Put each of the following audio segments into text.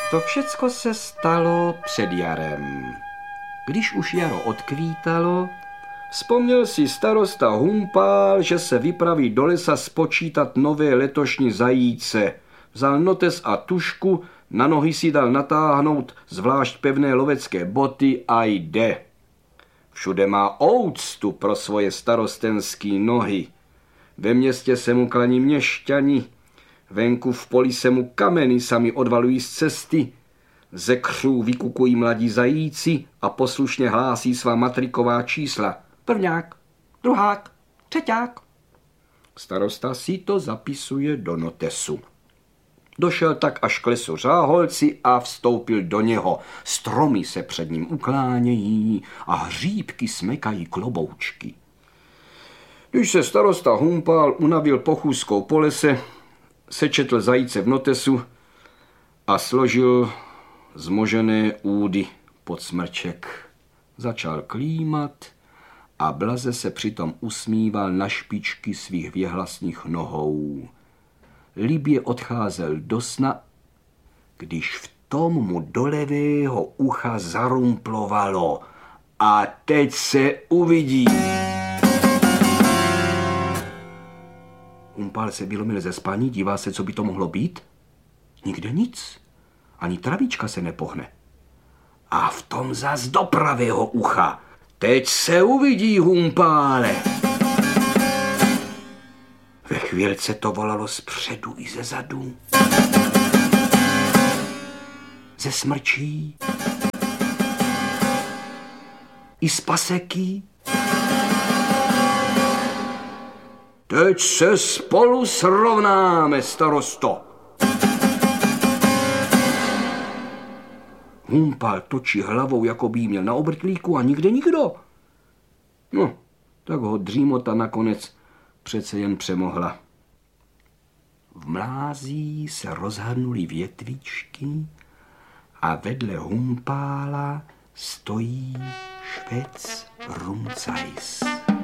To všecko se stalo před jarem. Když už jaro odkvítalo, vzpomněl si starosta Humpál, že se vypraví do lesa spočítat nové letošní zajíce. Vzal notes a tužku, na nohy si dal natáhnout zvlášť pevné lovecké boty a jde. Všude má ouctu pro svoje starostenský nohy. Ve městě se mu klaní měšťani, venku v poli se mu kameny sami odvalují z cesty, ze křů vykukují mladí zajíci a poslušně hlásí svá matriková čísla. Prvňák, druhák, třeťák. Starosta si to zapisuje do notesu. Došel tak až k lesu Řáholci a vstoupil do něho. Stromy se před ním uklánějí a hříbky smekají kloboučky. Když se starosta Humpál unavil pochůzkou po lese, sečetl zajíce v notesu a složil zmožené údy pod smrček. Začal klímat a blaze se přitom usmíval na špičky svých věhlasných nohou. Libě odcházel do sna, když v tom mu do levého ucha zarumplovalo. A teď se uvidí. Humpál se vylomil ze spaní, dívá se, co by to mohlo být. Nikde nic. Ani travička se nepohne. A v tom zas do pravého ucha. Teď se uvidí, Humpále. Ve chvílce to volalo zpředu i ze zadu. Ze smrčí. I z paseky. Teď se spolu srovnáme, starosto. Humpál točí hlavou, jako by jí měl na obrtlíku a nikde nikdo. No, tak ho dřímota nakonec přece jen přemohla. V mlází se rozhrnuly větvičky a vedle Humpála stojí švec Rumcajs.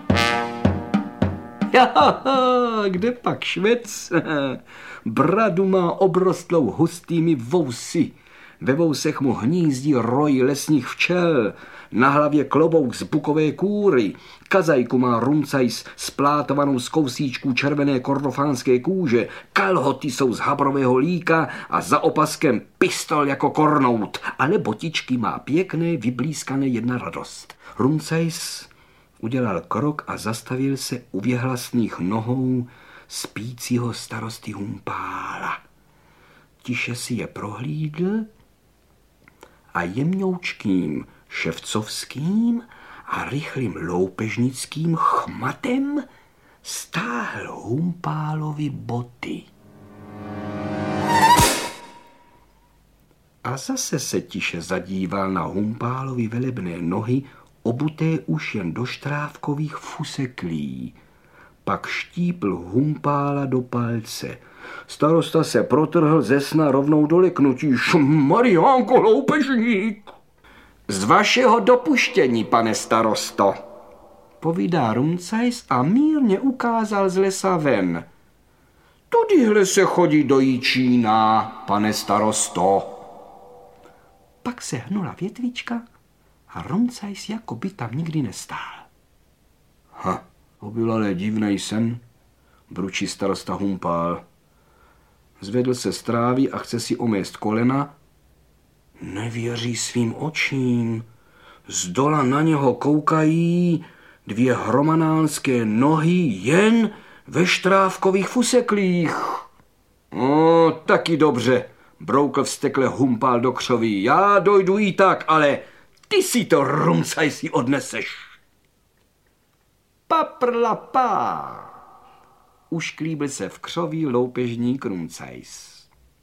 Kde pak švec? Bradu má obrostlou hustými vousy. Ve vousech mu hnízdí roj lesních včel, na hlavě klobouk z bukové kůry, kazajku má Rumcajs splátovanou z kousíčků červené kordofánské kůže, kalhoty jsou z habrového líka a za opaskem pistol jako kornout, ale botičky má pěkné, vyblízkané jedna radost. Rumcajs udělal krok a zastavil se u věhlasných nohou spícího starosty Humpála. Tiše si je prohlídl a jemňoučkým ševcovským a rychlým loupežnickým chmatem stáhl Humpálovi boty. A zase se tiše zadíval na Humpálovi velebné nohy, obuté už jen do štrávkových fuseklí. Pak štípl Humpála do palce. Starosta se protrhl ze sna rovnou do leknutí. Mariánko, loupežník! Z vašeho dopuštění, pane starosto, povídá Rumcajs a mírně ukázal z lesa ven. Tudyhle se chodí do Jíčína, pane starosto. Pak se hnula větvička a Rumcajs jako by tam nikdy nestál. To byl ale divnej sen, bručí starosta Humpál. Zvedl se z trávy a chce si omést kolena. Nevěří svým očím. Zdola na něho koukají dvě hromanánské nohy jen ve štrávkových fuseklích. Taky dobře, broukl vztekle Humpál do křoví. Já dojdu i tak, ale ty si to, Rumcajsi, odneseš. Paprlapá. Ušklíbil se v křoví loupežník Rumcajs.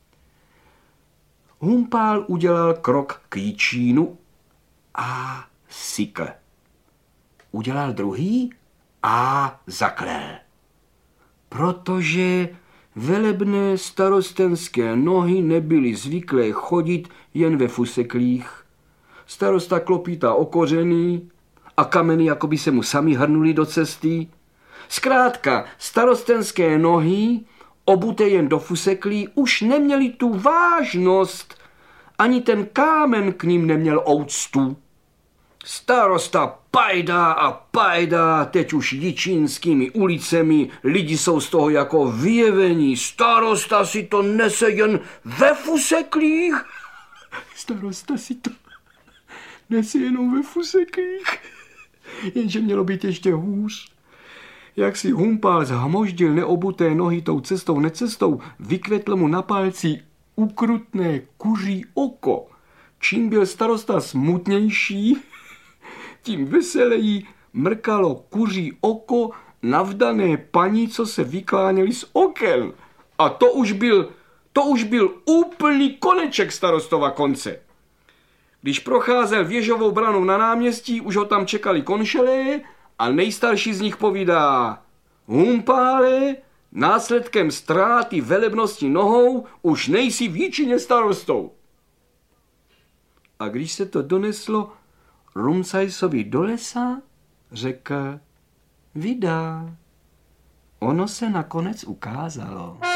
Humpál udělal krok k Jíčínu a sykl. Udělal druhý a zaklel. Protože velebné starostenské nohy nebyly zvyklé chodit jen ve fuseklích. Starosta klopítá okořený a kameny jako by se mu sami hrnuli do cesty. Zkrátka, starostenské nohy, obuté jen do fuseklí, už neměly tu vážnost ani ten kámen k ním neměl úctu. Starosta pajdá, teď už jičínskými ulicemi, lidi jsou z toho jako vyjevení. Starosta si to nese jen ve fuseklích. Starosta si to nese jenom ve fuseklích. Jenže mělo být ještě hůř. Jak si Humpál zhmoždil neobuté nohy tou cestou necestou, vykvetl mu na palci ukrutné kuří oko. Čím byl starosta smutnější, tím veseleji mrkalo kuří oko navdané paní, co se vykláněli z oken. A to už byl úplný koneček starostova konce. Když procházel věžovou branou na náměstí, už ho tam čekali konšelé a nejstarší z nich povídá: Humpále, následkem ztráty velebnosti nohou už nejsi v Jičíně starostou. A když se to doneslo Rumcajsovi do lesa, řekl: Vydá. Ono se nakonec ukázalo.